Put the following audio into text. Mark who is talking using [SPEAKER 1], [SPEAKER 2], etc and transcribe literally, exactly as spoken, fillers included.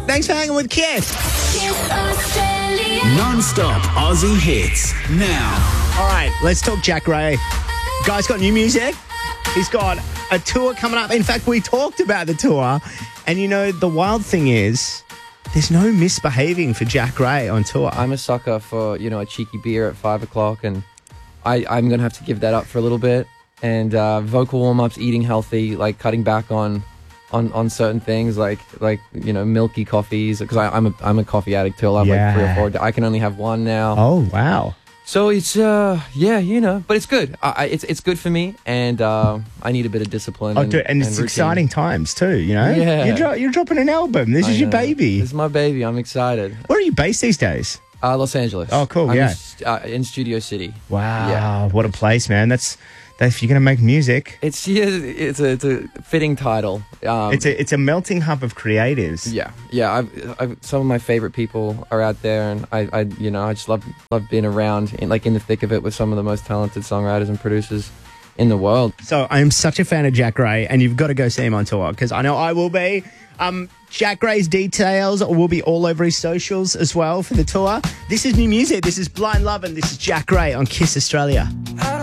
[SPEAKER 1] Thanks for hanging with Kiss.
[SPEAKER 2] Kiss Australia.
[SPEAKER 3] Non-stop Aussie hits. Now.
[SPEAKER 1] All right, let's talk Jack Ray. Guy's got new music. He's got a tour coming up. In fact, we talked about the tour. And, you know, the wild thing is there's no misbehaving for Jack Ray on tour.
[SPEAKER 4] I'm a sucker for, you know, a cheeky beer at five o'clock, and I, I'm going to have to give that up for a little bit. And uh, vocal warm-ups, eating healthy, like cutting back on on, on certain things, like, like you know, milky coffees, because I'm a, I'm a coffee addict too. I'll have
[SPEAKER 1] Yeah.
[SPEAKER 4] like three or four. I can only have one now.
[SPEAKER 1] Oh, wow.
[SPEAKER 4] So it's, uh, yeah, you know, but it's good. I, I, it's it's good for me, and uh, I need a bit of discipline.
[SPEAKER 1] Oh,
[SPEAKER 4] and,
[SPEAKER 1] dude, and it's
[SPEAKER 4] routine.
[SPEAKER 1] exciting times too, you know?
[SPEAKER 4] Yeah.
[SPEAKER 1] You're, dro- you're dropping an album. This
[SPEAKER 4] I
[SPEAKER 1] is your
[SPEAKER 4] know.
[SPEAKER 1] baby.
[SPEAKER 4] This is my baby. I'm excited.
[SPEAKER 1] Where are you based these days?
[SPEAKER 4] Uh, Los Angeles.
[SPEAKER 1] Oh, cool,
[SPEAKER 4] I'm
[SPEAKER 1] yeah.
[SPEAKER 4] in, st- uh, in Studio City.
[SPEAKER 1] Wow,
[SPEAKER 4] Yeah.
[SPEAKER 1] what a place, man. That's, that if you're going to make music,
[SPEAKER 4] It's yeah, it's a it's a fitting title. Um,
[SPEAKER 1] it's a it's a melting hub of creatives.
[SPEAKER 4] yeah, yeah. I've, I've, some of my favorite people are out there, and I, I you know, I just love love being around, in, like in the thick of it, with some of the most talented songwriters and producers in the world.
[SPEAKER 1] So I am such a fan of Jack Ray, and you've got to go see him on tour because I know I will be. Um, Jack Ray's details will be all over his socials as well for the tour. This is new music. This is Blind Love, and this is Jack Ray on Kiss Australia.
[SPEAKER 5] I